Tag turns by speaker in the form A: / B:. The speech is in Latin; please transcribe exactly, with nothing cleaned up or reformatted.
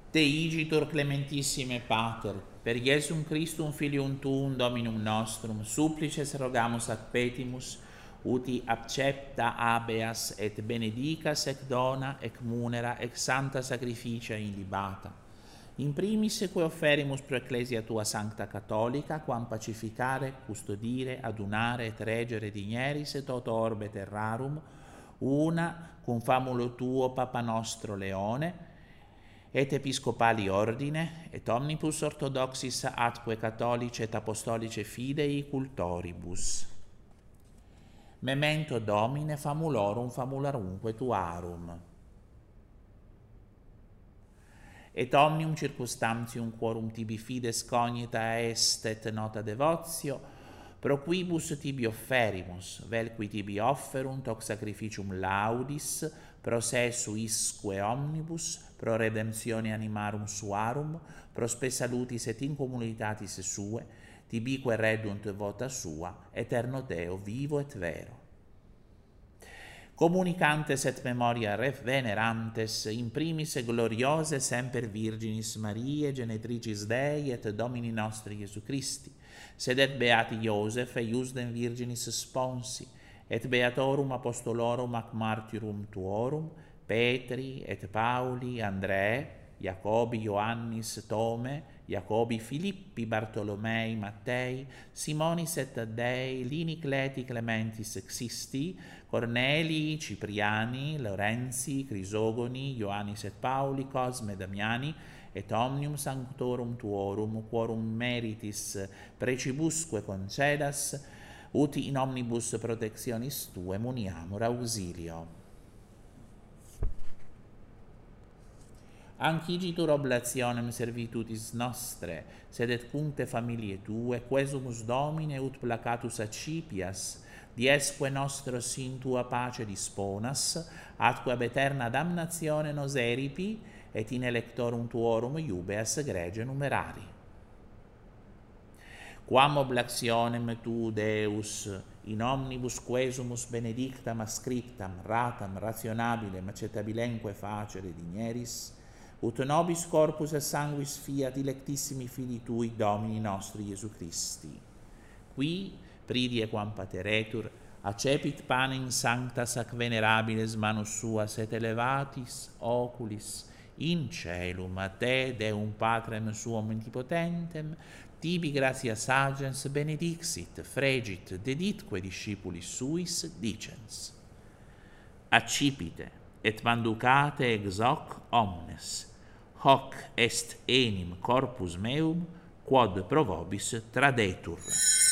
A: Te igitur clementissime Pater, per Iesum Christum filium tuum Dominum nostrum, supplices rogamus ac petimus, uti accepta habeas et benedicas ec dona ec munera ec santa sacrificia illibata. In primis que offerimus pro Ecclesia tua sancta catholica, quam pacificare, custodire, adunare et regere digneris et toto orbe terrarum, una cum famulo tuo Papa nostro Leone, et episcopali ordine, et omnibus orthodoxis atque catholici et apostolice fidei cultoribus. Memento Domine famulorum famularumque tuarum. Et omnium circumstantium quorum tibi fides cognita est et nota devotio, pro quibus tibi offerimus, vel qui tibi offerunt hoc sacrificium laudis, pro se suisque omnibus, pro redemptione animarum suarum, pro spe salutis et incommunitatis sue, tibique redunt vota sua, eterno Deo vivo et vero. Communicantes et memoria ref venerantes, in primis gloriose semper Virginis Mariae, genetricis Dei et Domini nostri Iesu Christi, sed et beati Iosef e iusdem Virginis sponsi, et beatorum apostolorum ac martyrum tuorum, Petri et Pauli, Andrei, Jacobi, Ioannis, Tome, Jacobi, Filippi, Bartolomei, Mattei, Simonis et Taddei, Lini, Cleti, Clementis, Xisti, Cornelii, Cipriani, Lorenzi, Crisogoni, Ioannis et Pauli, Cosme, Damiani, et omnium sanctorum tuorum, quorum meritis precibusque concedas, uti in omnibus protectionis tue muniamur auxilio. Ancigitur oblationem servitutis nostre, sed et cunte familie tue, quesumus Domine ut placatus accipias, diesque nostros in tua pace disponas, atque ab eterna damnatione nos eripi, et in electorum tuorum iubeas grege numerari. Quam oblationem tu, Deus, in omnibus quesumus benedictam ascriptam, ratam, rationabilem, accettabilemque facere digneris, ut nobis corpus et sanguis fiat dilectissimi Filii Tui, Domini nostri Iesu Christi, qui, pridie quam pateretur, accepit panem sanctas ac venerabiles manus suas et elevatis oculis in caelum a Te, Deum Patrem Suum omnipotentem, tibi gratias agens benedixit, fregit, deditque discipulis suis, dicens. Accipite et manducate ex hoc omnes, hoc est enim corpus meum, quod pro vobis tradetur.